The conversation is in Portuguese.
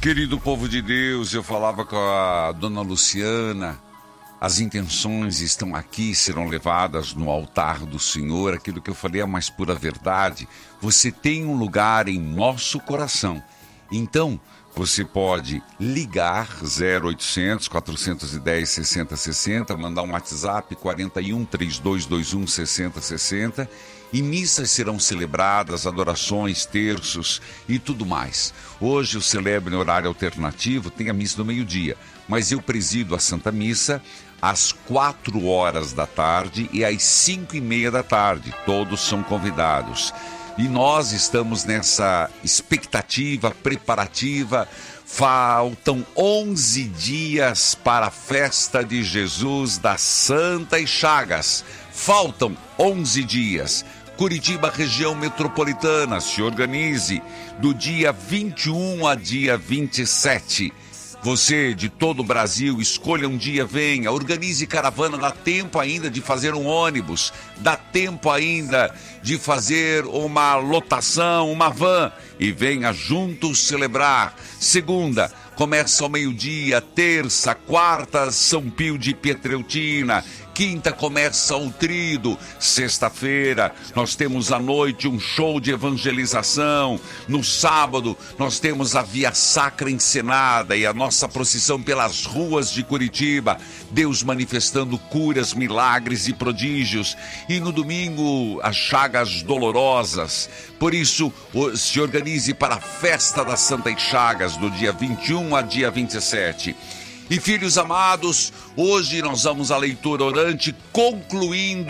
Querido povo de Deus, eu falava com a dona Luciana, as intenções estão aqui, serão levadas no altar do Senhor, aquilo que eu falei é a mais pura verdade. Você tem um lugar em nosso coração, então você pode ligar 0800 410 6060, mandar um WhatsApp 41 3221 6060 e missas serão celebradas, adorações, terços e tudo mais. Hoje eu celebro em horário alternativo, tem a missa no meio-dia, mas eu presido a Santa Missa às 4 horas da tarde e às 5:30 da tarde. Todos são convidados. E nós estamos nessa expectativa preparativa. Faltam 11 dias para a festa de Jesus das Santas Chagas. Faltam 11 dias. Curitiba, região metropolitana, se organize do dia 21 a dia 27. Você de todo o Brasil, escolha um dia, venha, organize caravana, dá tempo ainda de fazer um ônibus, dá tempo ainda de fazer uma lotação, uma van e venha juntos celebrar. Segunda, começa ao meio-dia, terça, quarta, São Pio de Pietreutina. Quinta começa o Trido, sexta-feira nós temos à noite um show de evangelização, no sábado nós temos a Via Sacra encenada e a nossa procissão pelas ruas de Curitiba, Deus manifestando curas, milagres e prodígios, e no domingo as chagas dolorosas. Por isso, se organize para a festa das Santas Chagas do dia 21 a dia 27. E filhos amados, hoje nós vamos à leitura orante, concluindo